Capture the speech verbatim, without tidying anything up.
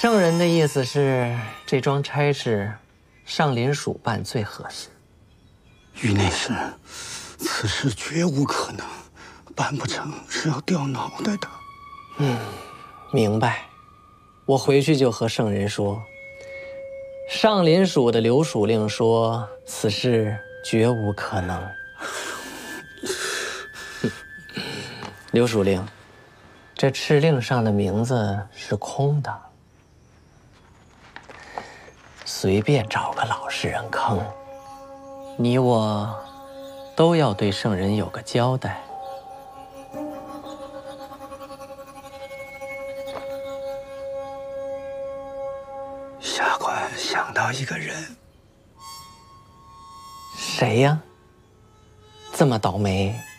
圣人的意思是，这桩差事，上林署办最合适。 于内侍，此事绝无可能，办不成是要掉脑袋的。 嗯，明白。我回去就和圣人说。上林署的刘署令说，此事绝无可能。刘署令，这敕令上的名字是空的，随便找个老实人坑，你我都要对圣人有个交代。 下官想到一个人。 谁呀？这么倒霉？